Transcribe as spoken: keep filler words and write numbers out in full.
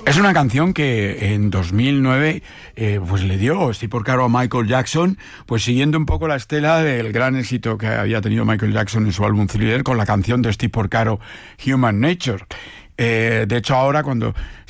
Es una canción que en dos mil nueve eh, pues le dio Steve Porcaro a Michael Jackson, pues siguiendo un poco la estela del gran éxito que había tenido Michael Jackson en su álbum Thriller con la canción de Steve Porcaro, Human Nature. Eh, de hecho, ahora cuando